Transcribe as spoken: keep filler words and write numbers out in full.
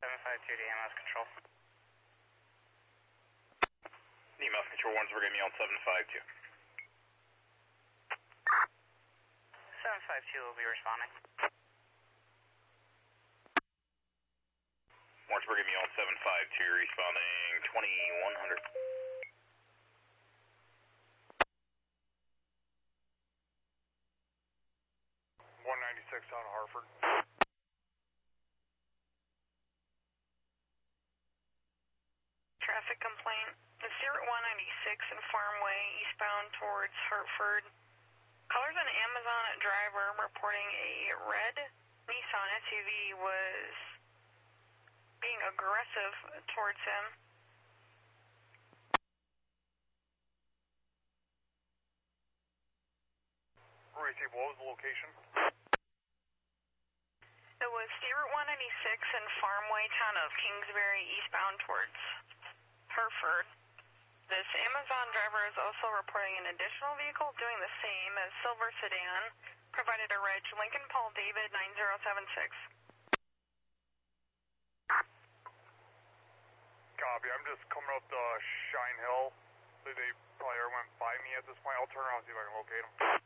seven five two to E M S Control. E M S Control, Warrensburg, give me on seven five two. seven five two will be responding. Warrensburg, give me on seven five two, responding twenty-one hundred. one ninety-six on Hartford. Traffic complaint. The Stewart one ninety-six in Farmway, eastbound towards Hartford. Callers on Amazon driver reporting a red Nissan S U V was being aggressive towards him. Receive, what was the location? It was Stewart one ninety-six in Farmway, town of Kingsbury, eastbound towards Hereford. This Amazon driver is also reporting an additional vehicle doing the same as silver sedan, provided a reg Lincoln Paul David nine zero seven six. Copy, I'm just coming up the Shine Hill. They probably went by me at this point. I'll turn around and see if I can locate them.